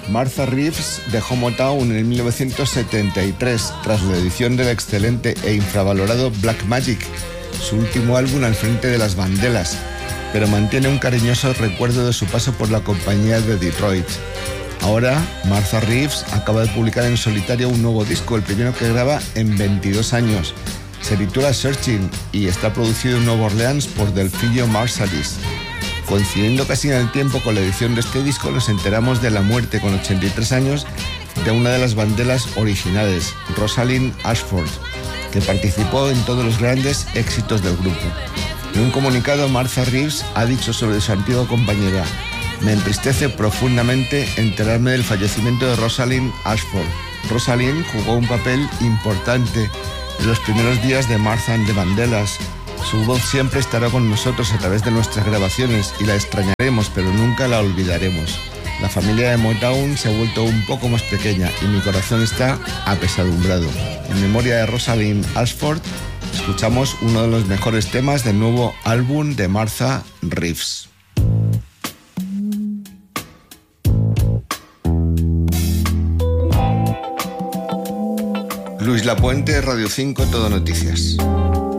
Martha Reeves dejó Motown en 1973 tras la edición del excelente e infravalorado Black Magic, su último álbum al frente de las Vandellas, pero mantiene un cariñoso recuerdo de su paso por la compañía de Detroit. Ahora, Martha Reeves acaba de publicar en solitario un nuevo disco, el primero que graba en 22 años. Se titula Searching y está producido en Nueva Orleans por Delphio Marsalis. Coincidiendo casi en el tiempo con la edición de este disco, nos enteramos de la muerte con 83 años de una de las Vandellas originales, Rosalind Ashford, que participó en todos los grandes éxitos del grupo. En un comunicado, Martha Reeves ha dicho sobre su antigua compañera: me entristece profundamente enterarme del fallecimiento de Rosalind Ashford. Rosalind jugó un papel importante en los primeros días de Martha and the Vandellas. Su voz siempre estará con nosotros a través de nuestras grabaciones y la extrañaremos, pero nunca la olvidaremos. La familia de Motown se ha vuelto un poco más pequeña y mi corazón está apesadumbrado. En memoria de Rosalind Ashford, escuchamos uno de los mejores temas del nuevo álbum de Martha Reeves. Luis Lapuente, Radio 5, Todo Noticias.